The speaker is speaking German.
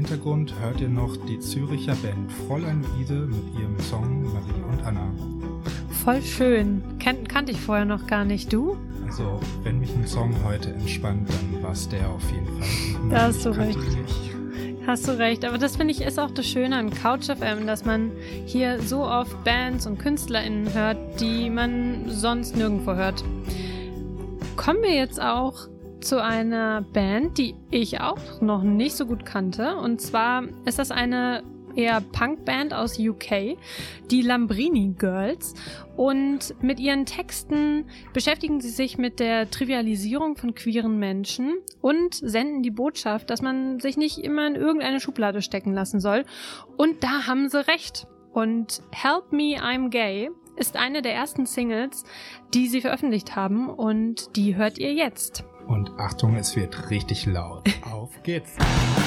Hintergrund hört ihr noch die Züricher Band Fräulein Wiede mit ihrem Song Marie und Anna. Voll schön. Kannte ich vorher noch gar nicht. Du? Also, wenn mich ein Song heute entspannt, dann war es der auf jeden Fall. Da hast du recht. Hast du recht, aber das finde ich ist auch das Schöne an Couch FM, dass man hier so oft Bands und KünstlerInnen hört, die man sonst nirgendwo hört. Kommen wir jetzt auch zu einer Band, die ich auch noch nicht so gut kannte. Und zwar ist das eine eher Punkband aus UK, die Lambrini Girls. Und mit ihren Texten beschäftigen sie sich mit der Trivialisierung von queeren Menschen und senden die Botschaft, dass man sich nicht immer in irgendeine Schublade stecken lassen soll. Und da haben sie recht. Und Help Me, I'm Gay ist eine der ersten Singles, die sie veröffentlicht haben, und die hört ihr jetzt. Und Achtung, es wird richtig laut. Auf geht's!